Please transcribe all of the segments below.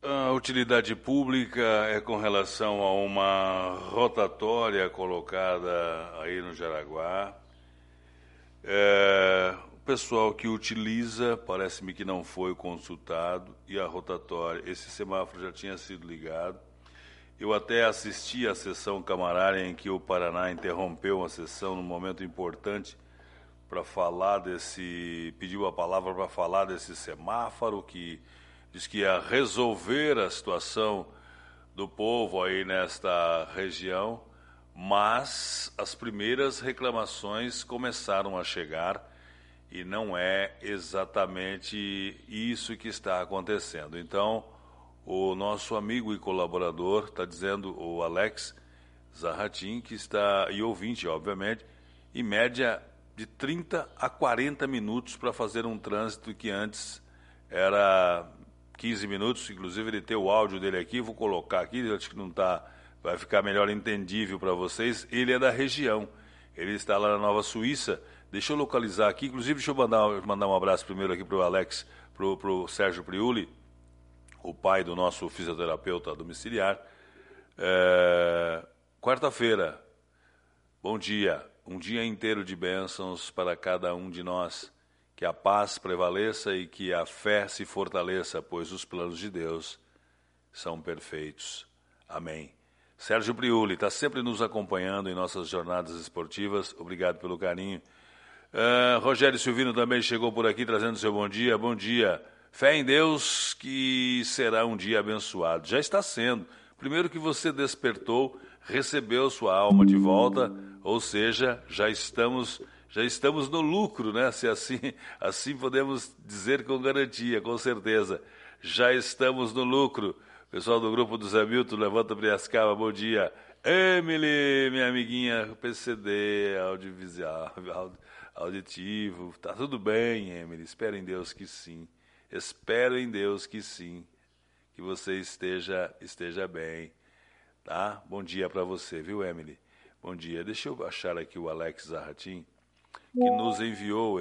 A utilidade pública é com relação a uma rotatória colocada aí no Jaraguá. O pessoal que utiliza, parece-me que não foi consultado, e a rotatória, esse semáforo já tinha sido ligado. Eu até assisti à sessão camarária em que o Paraná interrompeu uma sessão num momento importante para falar pediu a palavra para falar desse semáforo que diz que ia resolver a situação do povo aí nesta região, mas as primeiras reclamações começaram a chegar e não é exatamente isso que está acontecendo. Então, o nosso amigo e colaborador está dizendo, o Alex Zarratin, que está, e ouvinte, obviamente, em média de 30 a 40 minutos para fazer um trânsito que antes era 15 minutos. Inclusive ele tem o áudio dele aqui, vou colocar aqui, acho que não está, vai ficar melhor entendível para vocês. Ele é da região, ele está lá na Nova Suíça. Deixa eu localizar aqui, inclusive deixa eu mandar um abraço primeiro aqui para o Alex, para o Sérgio Priuli, o pai do nosso fisioterapeuta domiciliar. Quarta-feira, bom dia, um dia inteiro de bênçãos para cada um de nós, que a paz prevaleça e que a fé se fortaleça, pois os planos de Deus são perfeitos. Amém. Sérgio Priuli está sempre nos acompanhando em nossas jornadas esportivas, obrigado pelo carinho. Rogério Silvino também chegou por aqui trazendo seu bom dia. Bom dia. Fé em Deus que será um dia abençoado. Já está sendo. Primeiro que você despertou, recebeu sua alma de volta, ou seja, já estamos no lucro, né? Se assim podemos dizer com garantia, com certeza. Já estamos no lucro. Pessoal do grupo do Zé Milton, levanta Priascaba, bom dia. Emily, minha amiguinha, PCD, audiovisual, auditivo, tá tudo bem, Emily, espero em Deus que sim. Espero em Deus que sim, que você esteja bem, tá? Bom dia para você, viu, Emily? Bom dia. Deixa eu achar aqui o Alex Zarratin, que nos enviou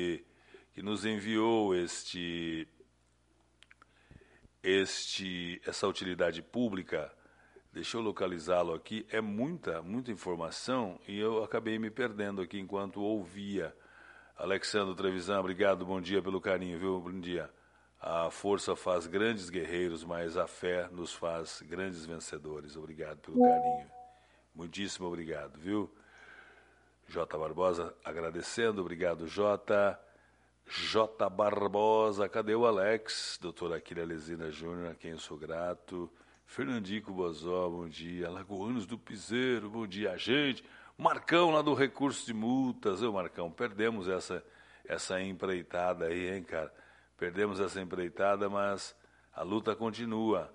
essa utilidade pública. Deixa eu localizá-lo aqui. É muita informação e eu acabei me perdendo aqui enquanto ouvia. Alexandre Trevisan, obrigado, bom dia pelo carinho, viu? Bom dia. A força faz grandes guerreiros, mas a fé nos faz grandes vencedores. Obrigado pelo carinho. Muitíssimo obrigado, viu? J. Barbosa agradecendo, obrigado, J. J. Barbosa, cadê o Alex? Doutora Aquila Lesina Júnior, a quem eu sou grato. Fernandico Bozó, bom dia. Alagoanos do Piseiro, bom dia, gente. Marcão lá do Recurso de Multas. Marcão, perdemos essa empreitada aí, hein, cara? Perdemos essa empreitada, mas a luta continua.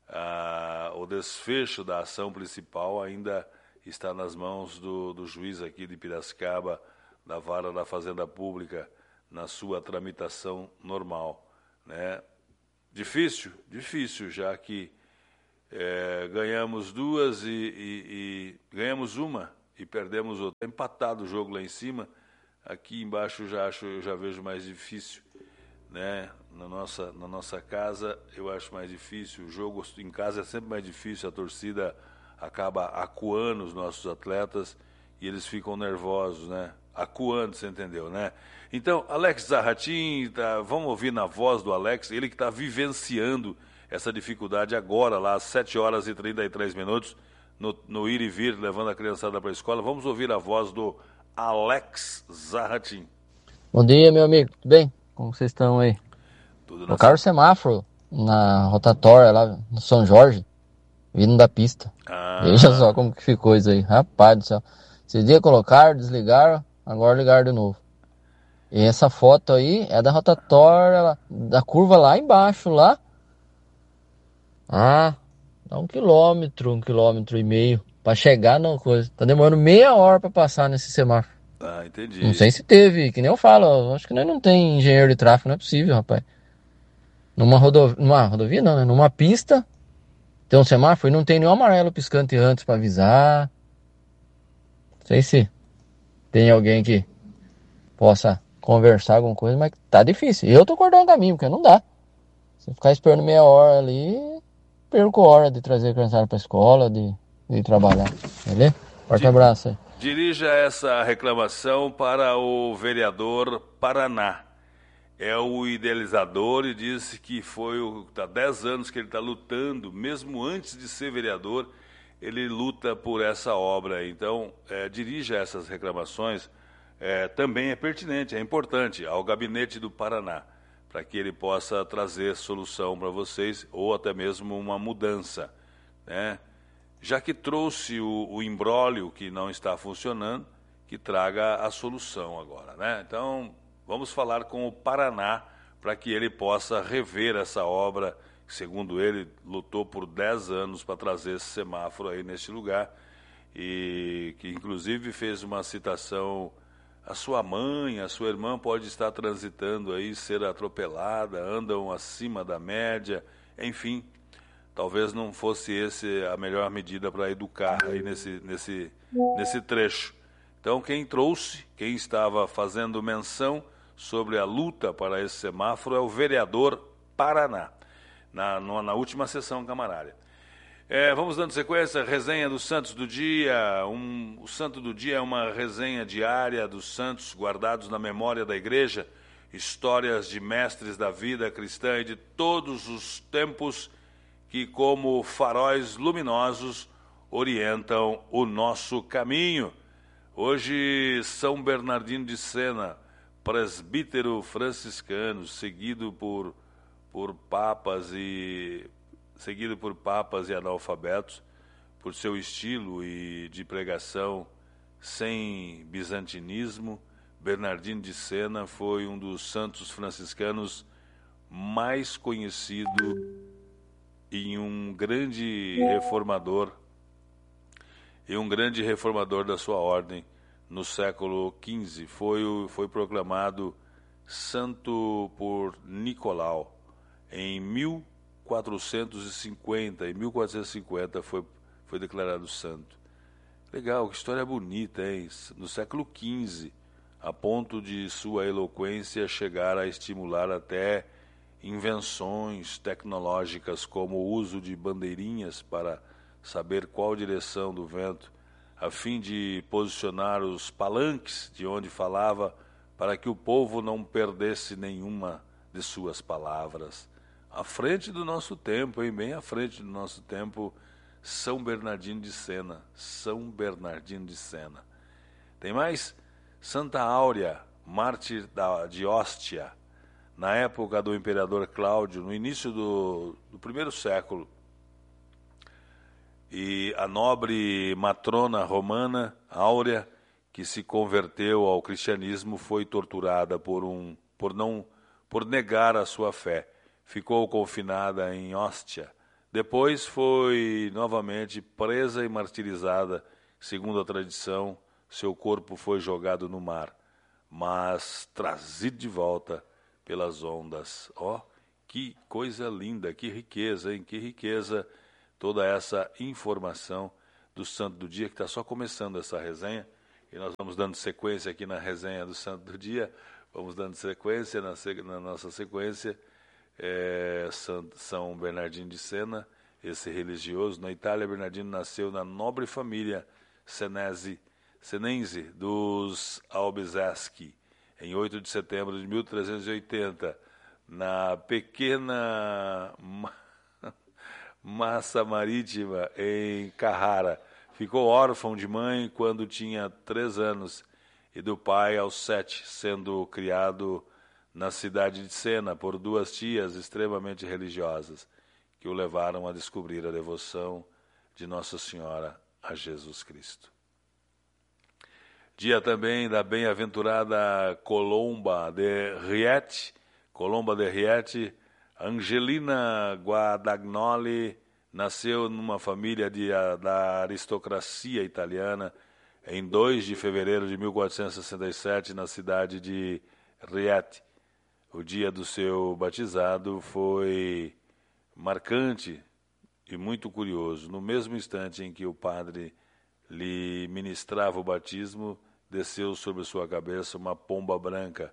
O desfecho da ação principal ainda está nas mãos do juiz aqui de Piracicaba, da Vara da Fazenda Pública, na sua tramitação normal, né? Difícil, já que ganhamos duas e ganhamos uma e perdemos outra. Empatado o jogo lá em cima, aqui embaixo eu já vejo mais difícil, né? Na nossa casa eu acho mais difícil. O jogo em casa é sempre mais difícil, a torcida acaba acuando os nossos atletas e eles ficam nervosos, né? Acuando, você entendeu, né? Então, Alex Zarratin, vamos ouvir na voz do Alex, ele que está vivenciando essa dificuldade agora, lá às 7 horas e 33 minutos, no ir e vir, levando a criançada para a escola. Vamos ouvir a voz do Alex Zarratin. Bom dia, meu amigo, tudo bem? Como vocês estão aí? Colocaram o semáforo na rotatória lá no São Jorge, vindo da pista. Veja só como que ficou isso aí, rapaz do céu. Esses dias colocaram, desligaram, agora ligaram de novo. E essa foto aí é da rotatória, da curva lá embaixo, lá. Dá 1 quilômetro, 1,5 km pra chegar na coisa. Tá demorando meia hora pra passar nesse semáforo. Entendi. Não sei se teve, que nem eu falo, acho que nós não tem engenheiro de tráfego, não é possível, rapaz. Numa rodovia não, né? Numa pista, tem um semáforo e não tem nenhum amarelo piscante antes pra avisar. Não sei se tem alguém que possa conversar alguma coisa, mas tá difícil. Eu tô cortando o caminho, porque não dá. Se ficar esperando meia hora ali, perco hora de trazer a criançada para a escola, de trabalhar. Beleza? Forte abraço aí. Dirija essa reclamação para o vereador Paraná. É o idealizador e disse que há 10 anos que ele está lutando, mesmo antes de ser vereador, ele luta por essa obra. Então, dirija essas reclamações, também é pertinente, é importante, ao Gabinete do Paraná, para que ele possa trazer solução para vocês, ou até mesmo uma mudança, né? Já que trouxe o imbróglio que não está funcionando, que traga a solução agora, né? Então, vamos falar com o Paraná para que ele possa rever essa obra, que, segundo ele, lutou por 10 anos para trazer esse semáforo aí neste lugar, e que inclusive fez uma citação: a sua mãe, a sua irmã pode estar transitando aí, ser atropelada, andam acima da média, enfim. Talvez não fosse esse a melhor medida para educar aí nesse trecho. Então, quem estava fazendo menção sobre a luta para esse semáforo é o vereador Paraná, na última sessão camarária. Vamos dando sequência, resenha dos santos do dia. O santo do dia é uma resenha diária dos santos guardados na memória da igreja, histórias de mestres da vida cristã e de todos os tempos que, como faróis luminosos, orientam o nosso caminho. Hoje, São Bernardino de Sena, presbítero franciscano, seguido por papas e analfabetos, por seu estilo e de pregação sem bizantinismo. Bernardino de Sena foi um dos santos franciscanos mais conhecido e um grande reformador da sua ordem no século XV. Foi proclamado santo por Nicolau em 1450. Em 1450 foi declarado santo. Legal, que história bonita, hein? No século XV, a ponto de sua eloquência chegar a estimular até invenções tecnológicas, como o uso de bandeirinhas para saber qual direção do vento, a fim de posicionar os palanques de onde falava, para que o povo não perdesse nenhuma de suas palavras. À frente do nosso tempo, hein? Bem à frente do nosso tempo, São Bernardino de Sena. São Bernardino de Sena. Tem mais? Santa Áurea, mártir de Ostia. Na época do imperador Cláudio, no início do primeiro século, e a nobre matrona romana, Áurea, que se converteu ao cristianismo, foi torturada por negar a sua fé. Ficou confinada em Ostia. Depois foi novamente presa e martirizada. Segundo a tradição, seu corpo foi jogado no mar, mas trazido de volta pelas ondas. Que coisa linda, que riqueza, hein? Que riqueza toda essa informação do santo do dia, que está só começando essa resenha, e nós vamos dando sequência aqui na resenha do santo do dia. Vamos dando sequência na nossa sequência. São Bernardino de Sena, esse religioso. Na Itália, Bernardino nasceu na nobre família senense dos Albizeschi, em 8 de setembro de 1380, na pequena Massa Marítima, em Carrara. Ficou órfão de mãe quando tinha 3 anos e do pai aos 7, sendo criado na cidade de Sena por 2 tias extremamente religiosas, que o levaram a descobrir a devoção de Nossa Senhora a Jesus Cristo. Dia também da bem-aventurada Colomba de Rieti. Angelina Guadagnoli nasceu numa família da aristocracia italiana em 2 de fevereiro de 1467 na cidade de Rieti. O dia do seu batizado foi marcante e muito curioso. No mesmo instante em que o padre lhe ministrava o batismo, desceu sobre sua cabeça uma pomba branca,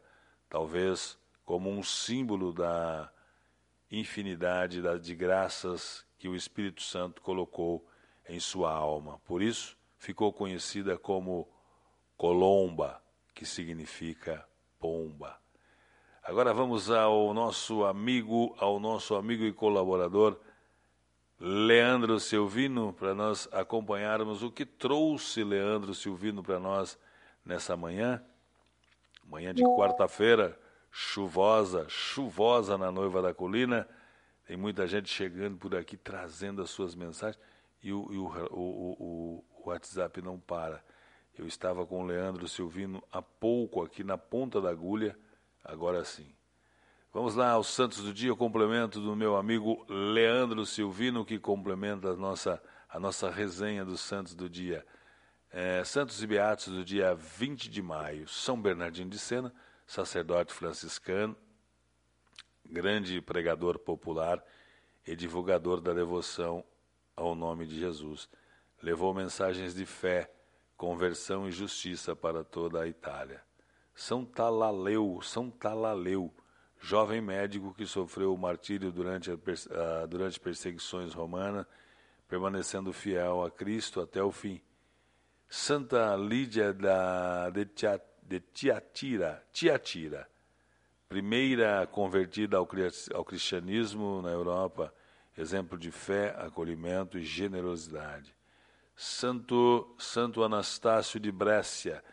talvez como um símbolo da infinidade de graças que o Espírito Santo colocou em sua alma. Por isso, ficou conhecida como Colomba, que significa pomba. Agora vamos ao nosso amigo e colaborador Leandro Silvino, para nós acompanharmos o que trouxe Leandro Silvino para nós nessa manhã de quarta-feira, chuvosa na Noiva da Colina. Tem muita gente chegando por aqui trazendo as suas mensagens e o WhatsApp não para. Eu estava com o Leandro Silvino há pouco aqui na ponta da agulha, agora sim. Vamos lá aos Santos do Dia, o complemento do meu amigo Leandro Silvino, que complementa a nossa resenha dos Santos do Dia. Santos e Beatos do dia 20 de maio. São Bernardino de Sena, sacerdote franciscano, grande pregador popular e divulgador da devoção ao nome de Jesus. Levou mensagens de fé, conversão e justiça para toda a Itália. São Talaleu, jovem médico que sofreu o martírio durante perseguições romanas, permanecendo fiel a Cristo até o fim. Santa Lídia de Tiatira, primeira convertida ao cristianismo na Europa, exemplo de fé, acolhimento e generosidade. Santo Anastácio de Brescia,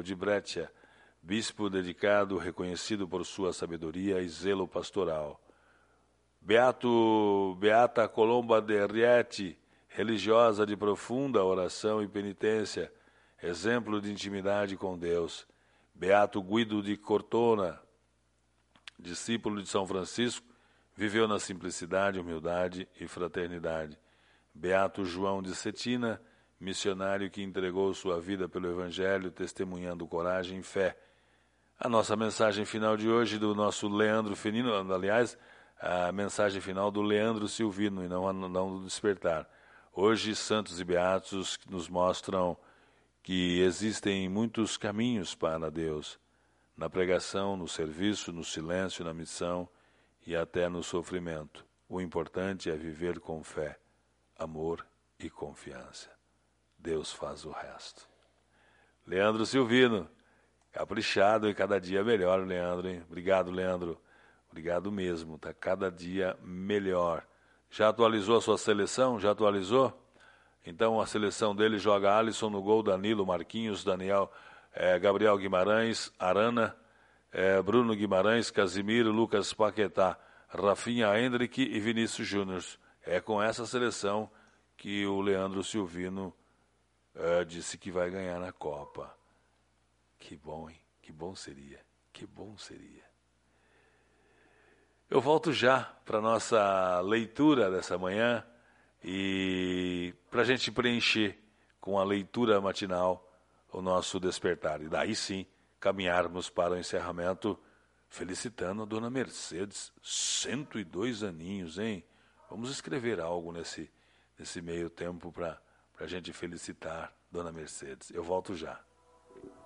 bispo dedicado, reconhecido por sua sabedoria e zelo pastoral. Beata Colomba de Rieti, religiosa de profunda oração e penitência, exemplo de intimidade com Deus. Beato Guido de Cortona, discípulo de São Francisco, viveu na simplicidade, humildade e fraternidade. Beato João de Cetina, missionário que entregou sua vida pelo Evangelho, testemunhando coragem e fé. A nossa mensagem final de hoje do nosso Leandro Fenino, aliás, a mensagem final do Leandro Silvino e não do Despertar. Hoje, Santos e Beatos nos mostram que existem muitos caminhos para Deus, na pregação, no serviço, no silêncio, na missão e até no sofrimento. O importante é viver com fé, amor e confiança. Deus faz o resto. Leandro Silvino, caprichado e cada dia melhor, Leandro, hein? Obrigado, Leandro. Obrigado mesmo, está cada dia melhor. Já atualizou a sua seleção? Já atualizou? Então a seleção dele joga Alisson no gol, Danilo, Marquinhos, Gabriel Guimarães, Arana, Bruno Guimarães, Casimiro, Lucas Paquetá, Rafinha, Hendrick e Vinícius Júnior. É com essa seleção que o Leandro Silvino disse que vai ganhar na Copa. Que bom, hein? Que bom seria. Que bom seria. Eu volto já para a nossa leitura dessa manhã e para a gente preencher com a leitura matinal o nosso despertar. E daí sim, caminharmos para o encerramento felicitando a Dona Mercedes, 102 aninhos, hein? Vamos escrever algo nesse meio tempo para a gente felicitar Dona Mercedes. Eu volto já.